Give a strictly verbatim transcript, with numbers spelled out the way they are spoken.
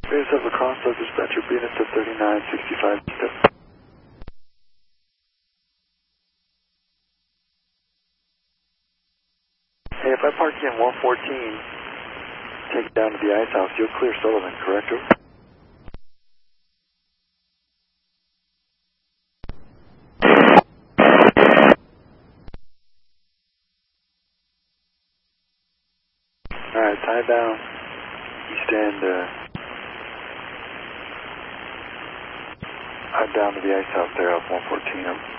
Base of lacrosse, so dispatcher, Venus to thirty-nine sixty-five. Hey, if I park you in one fourteen, take it down to the ice house, you'll clear Sullivan, correct? Over? Alright, tie down, east end, uh, I'm down to the ice house there off one fourteen.